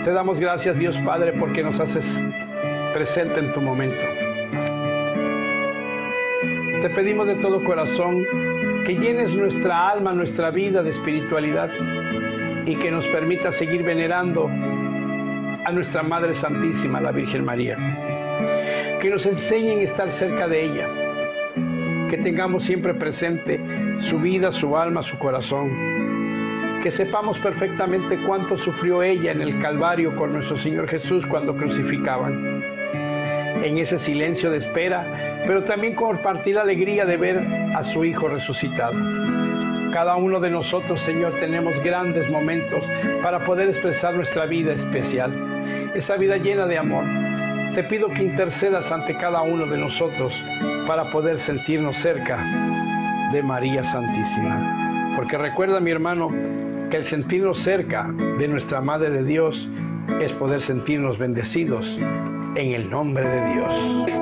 Te damos gracias, Dios Padre, porque nos haces presente en tu momento. Te pedimos de todo corazón que llenes nuestra alma, nuestra vida de espiritualidad y que nos permita seguir venerando a nuestra Madre Santísima, la Virgen María. Que nos enseñen a estar cerca de ella, que tengamos siempre presente su vida, su alma, su corazón, que sepamos perfectamente cuánto sufrió ella en el Calvario con nuestro Señor Jesús cuando crucificaban. En ese silencio de espera, pero también compartir la alegría de ver a su Hijo resucitado. Cada uno de nosotros, Señor, tenemos grandes momentos para poder expresar nuestra vida especial, esa vida llena de amor. Te pido que intercedas ante cada uno de nosotros para poder sentirnos cerca de María Santísima. Porque recuerda, mi hermano, que el sentirnos cerca de nuestra Madre de Dios es poder sentirnos bendecidos en el nombre de Dios.